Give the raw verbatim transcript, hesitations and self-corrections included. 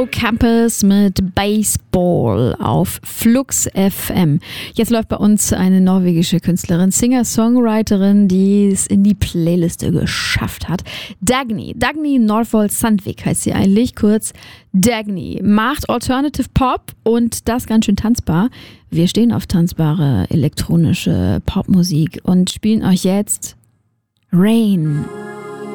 Campus mit Baseball auf Flux F M. Jetzt läuft bei uns eine norwegische Künstlerin, Singer-Songwriterin, die es in die Playliste geschafft hat. Dagny. Dagny Norvoll Sandvik heißt sie eigentlich, kurz Dagny. Macht Alternative Pop und das ganz schön tanzbar. Wir stehen auf tanzbare elektronische Popmusik und spielen euch jetzt Rain.